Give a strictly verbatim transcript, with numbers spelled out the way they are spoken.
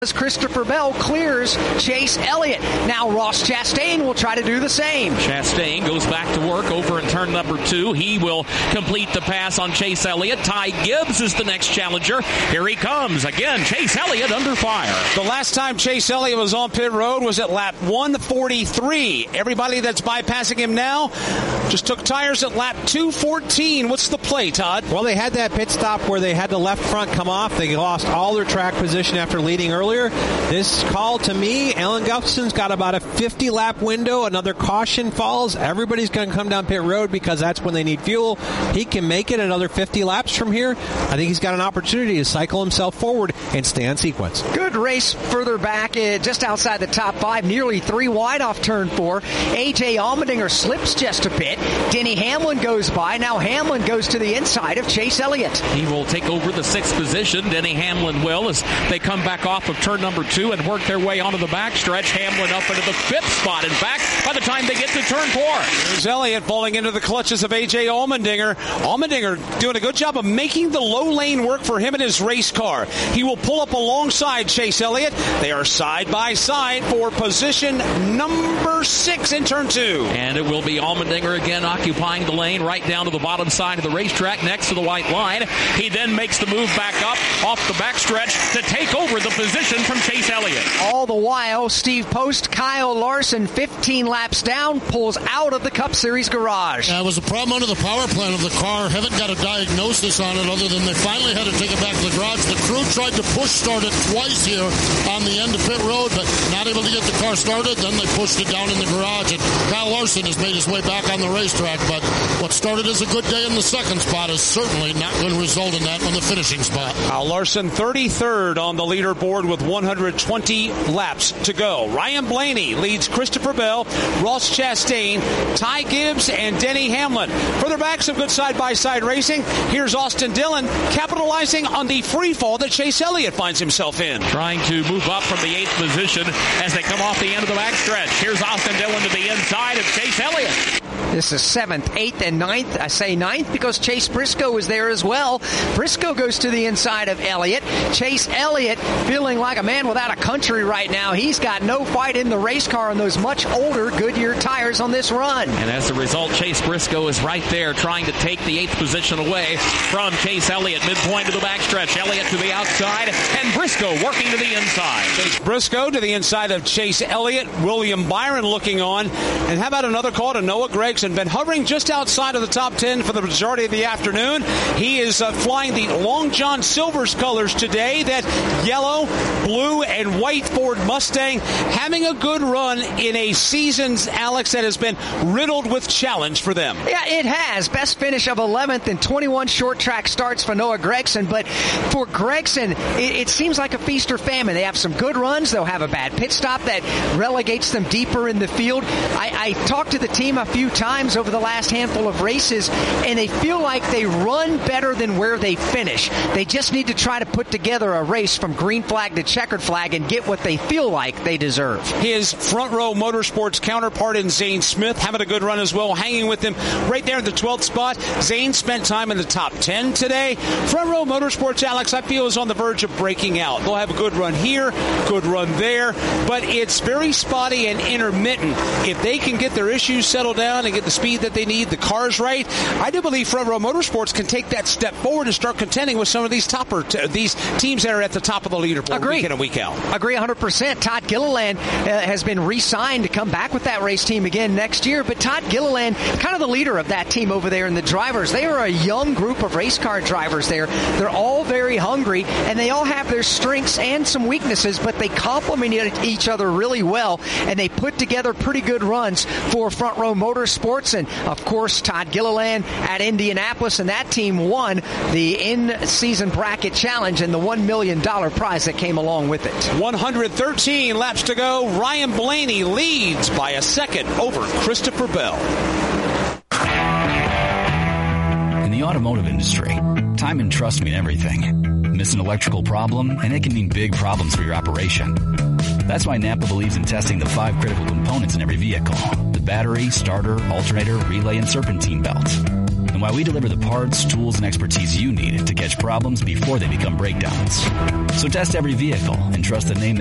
Christopher Bell clears Chase Elliott. Now Ross Chastain will try to do the same. Chastain goes back to work over in turn number two. He will complete the pass on Chase Elliott. Ty Gibbs is the next challenger. Here he comes. Again, Chase Elliott under fire. The last time Chase Elliott was on pit road was at lap one forty-three. Everybody that's bypassing him now just took tires at lap two fourteen. What's the play, Todd? Well, they had that pit stop where they had the left front come off. They lost all their track position after leading earlier. This call to me, Alan Gustafson's got about a fifty-lap window. Another caution falls. Everybody's going to come down pit road because that's when they need fuel. He can make it another fifty laps from here. I think he's got an opportunity to cycle himself forward and stay on sequence. Good race further back, uh, just outside the top five, nearly three wide off turn four. A J Allmendinger slips just a bit. Denny Hamlin goes by. Now Hamlin goes to the inside of Chase Elliott. He will take over the sixth position. Denny Hamlin will, as they come back off of turn number two and work their way onto the backstretch. Hamlin up into the fifth spot. In fact, by the time they get to turn four. There's Elliott falling into the clutches of A J Allmendinger. Allmendinger doing a good job of making the low lane work for him and his race car. He will pull up alongside Chase Elliott. They are side by side for position number six in turn two. And it will be Allmendinger again occupying the lane right down to the bottom side of the racetrack next to the white line. He then makes the move back up off the backstretch to take over the position from Chase Elliott. All the while, Steve Post, Kyle Larson, fifteen laps down, pulls out of the Cup Series garage. Yeah, it was a problem under the power plant of the car. Haven't got a diagnosis on it other than they finally had to take it back to the garage. The crew tried to push start it twice here on the end of pit road, but not able to get the car started. Then they pushed it down in the garage, and Kyle Larson has made his way back on the racetrack. But what started as a good day in the second spot is certainly not going to result in that on the finishing spot. Kyle Larson, thirty-third on the leaderboard with one hundred twenty laps to go. Ryan Blaney leads Christopher Bell, Ross Chastain, Ty Gibbs, and Denny Hamlin. Further back, some good side-by-side racing. Here's Austin Dillon capitalizing on the free fall that Chase Elliott finds himself in. Trying to move up from the eighth position as they come off the end of the backstretch. Here's Austin Dillon to the inside of Chase Elliott. This is seventh, eighth, and ninth. I say ninth because Chase Briscoe is there as well. Briscoe goes to the inside of Elliott. Chase Elliott feeling like a man without a country right now. He's got no fight in the race car on those much older Goodyear tires on this run. And as a result, Chase Briscoe is right there trying to take the eighth position away from Chase Elliott. Midpoint of the backstretch. Elliott to the outside and Briscoe working to the inside. Chase Briscoe to the inside of Chase Elliott. William Byron looking on. And how about another call to Noah Gregson? Been hovering just outside of the top ten for the majority of the afternoon. He is uh, flying the Long John Silver's colors today. That yellow, blue, and white Ford Mustang having a good run in a season, Alex, that has been riddled with challenge for them. Yeah, it has. Best finish of eleventh and twenty-one short track starts for Noah Gregson. But for Gregson, it, it seems like a feast or famine. They have some good runs. They'll have a bad pit stop that relegates them deeper in the field. I, I talked to the team a few times over the last handful of races, and they feel like they run better than where they finish. They just need to try to put together a race from green flag to checkered flag and get what they feel like they deserve. His Front Row Motorsports counterpart in Zane Smith having a good run as well, hanging with him right there in the twelfth spot. Zane spent time in the top ten today. Front Row Motorsports, Alex, I feel is on the verge of breaking out. They'll have a good run here, good run there, but it's very spotty and intermittent. If they can get their issues settled down and get the speed that they need, the cars right, I do believe Front Row Motorsports can take that step forward and start contending with some of these topper t- these teams that are at the top of the leaderboard Agree. week in and week out. Agree one hundred percent. Todd Gilliland uh, has been re-signed to come back with that race team again next year, but Todd Gilliland, kind of the leader of that team over there, and the drivers, they are a young group of race car drivers there. They're all very hungry, and they all have their strengths and some weaknesses, but they complement each other really well, and they put together pretty good runs for Front Row Motorsports. And of course, Todd Gilliland at Indianapolis, and that team won the in-season bracket challenge and the one million dollars prize that came along with it. one hundred thirteen laps to go. Ryan Blaney leads by a second over Christopher Bell. In the automotive industry, time and trust mean everything. Miss an electrical problem, and it can mean big problems for your operation. That's why Napa believes in testing the five critical components in every vehicle: the battery, starter, alternator, relay, and serpentine belts. No and why we deliver the parts, tools, and expertise you need to catch problems before they become breakdowns. So test every vehicle and trust the name